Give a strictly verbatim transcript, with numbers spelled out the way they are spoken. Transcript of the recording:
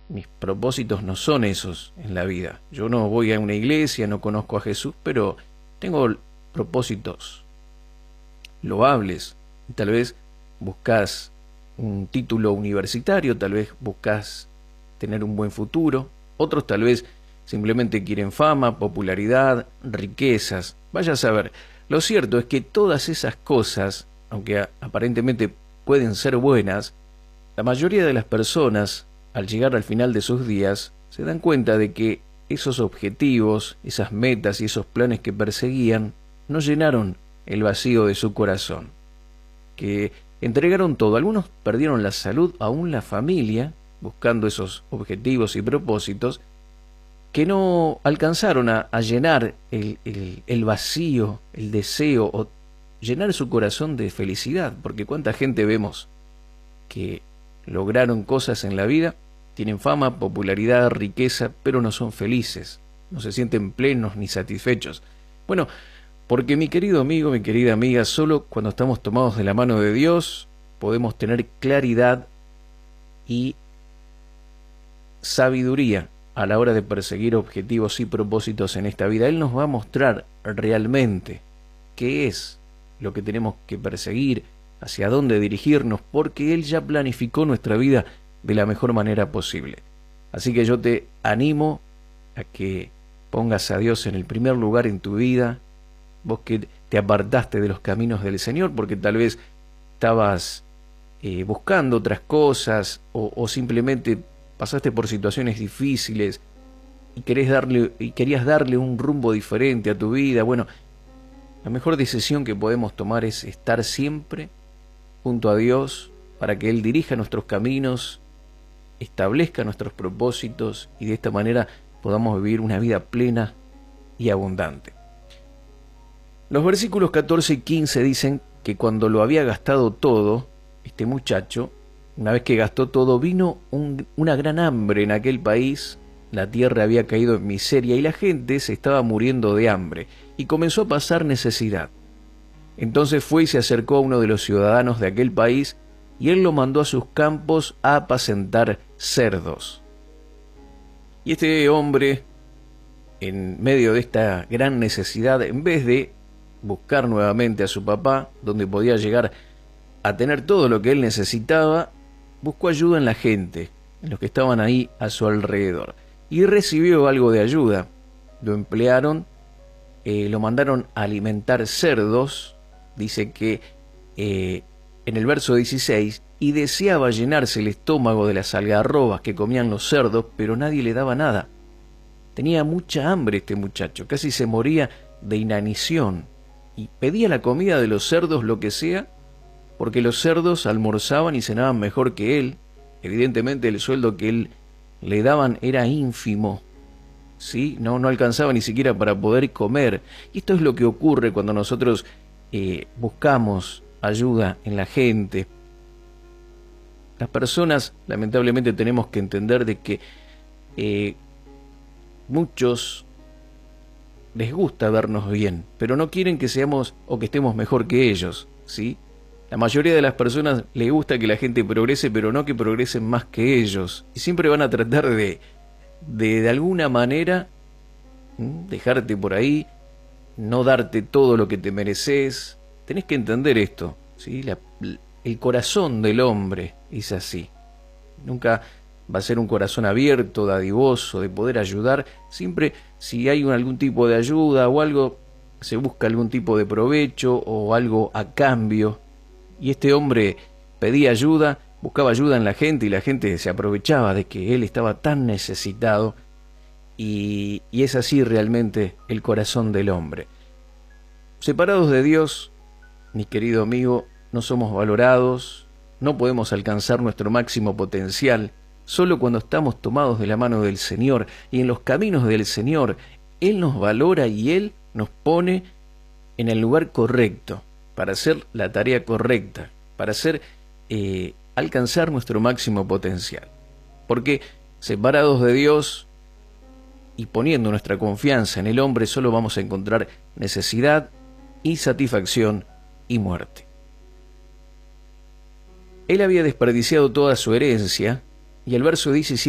mis propósitos no son esos en la vida. Yo no voy a una iglesia, no conozco a Jesús, pero tengo propósitos loables. Tal vez buscas un título universitario, tal vez buscas tener un buen futuro, otros tal vez simplemente quieren fama, popularidad, riquezas. Vaya a saber. Lo cierto es que todas esas cosas, aunque aparentemente pueden ser buenas, la mayoría de las personas, al llegar al final de sus días, se dan cuenta de que esos objetivos, esas metas y esos planes que perseguían, no llenaron el vacío de su corazón, que entregaron todo. Algunos perdieron la salud, aún la familia, buscando esos objetivos y propósitos, que no alcanzaron a, a llenar el, el, el vacío, el deseo, o llenar su corazón de felicidad, porque cuánta gente vemos que lograron cosas en la vida, tienen fama, popularidad, riqueza, pero no son felices, no se sienten plenos ni satisfechos. Bueno, porque mi querido amigo, mi querida amiga, solo cuando estamos tomados de la mano de Dios podemos tener claridad y sabiduría a la hora de perseguir objetivos y propósitos en esta vida. Él nos va a mostrar realmente qué es lo que tenemos que perseguir, hacia dónde dirigirnos, porque Él ya planificó nuestra vida de la mejor manera posible. Así que yo te animo a que pongas a Dios en el primer lugar en tu vida, vos que te apartaste de los caminos del Señor, porque tal vez estabas eh, buscando otras cosas, o, o simplemente pasaste por situaciones difíciles y querés darle, y querías darle un rumbo diferente a tu vida. Bueno, la mejor decisión que podemos tomar es estar siempre junto a Dios para que Él dirija nuestros caminos, establezca nuestros propósitos y de esta manera podamos vivir una vida plena y abundante. Los versículos catorce y quince dicen que cuando lo había gastado todo, este muchacho, una vez que gastó todo, vino un, una gran hambre en aquel país. La tierra había caído en miseria y la gente se estaba muriendo de hambre y comenzó a pasar necesidad. Entonces fue y se acercó a uno de los ciudadanos de aquel país y él lo mandó a sus campos a apacentar cerdos. Y este hombre, en medio de esta gran necesidad, en vez de buscar nuevamente a su papá, donde podía llegar a tener todo lo que él necesitaba, buscó ayuda en la gente, en los que estaban ahí a su alrededor, y recibió algo de ayuda. Lo emplearon, eh, lo mandaron a alimentar cerdos. Dice que eh, en el verso dieciséis, y deseaba llenarse el estómago de las algarrobas que comían los cerdos, pero nadie le daba nada. Tenía mucha hambre este muchacho, casi se moría de inanición, y pedía la comida de los cerdos, lo que sea, porque los cerdos almorzaban y cenaban mejor que él. Evidentemente el sueldo que él le daban era ínfimo, ¿sí? No, no alcanzaba ni siquiera para poder comer. Y esto es lo que ocurre cuando nosotros eh, buscamos ayuda en la gente. Las personas, lamentablemente, tenemos que entender de que eh, muchos les gusta vernos bien, pero no quieren que seamos o que estemos mejor que ellos, ¿sí? La mayoría de las personas les gusta que la gente progrese, pero no que progresen más que ellos. Y siempre van a tratar de, de, de alguna manera, ¿m? dejarte por ahí, no darte todo lo que te mereces. Tenés que entender esto, ¿sí? La, el corazón del hombre es así. Nunca va a ser un corazón abierto, dadivoso, de poder ayudar. Siempre, si hay un, algún tipo de ayuda o algo, se busca algún tipo de provecho o algo a cambio. Y este hombre pedía ayuda, buscaba ayuda en la gente y la gente se aprovechaba de que él estaba tan necesitado. Y, y es así realmente el corazón del hombre. Separados de Dios, mi querido amigo, no somos valorados, no podemos alcanzar nuestro máximo potencial. Solo cuando estamos tomados de la mano del Señor y en los caminos del Señor, Él nos valora y Él nos pone en el lugar correcto, para hacer la tarea correcta, para hacer eh, alcanzar nuestro máximo potencial. Porque separados de Dios y poniendo nuestra confianza en el hombre, solo vamos a encontrar necesidad, insatisfacción y muerte. Él había desperdiciado toda su herencia, y el verso diecisiete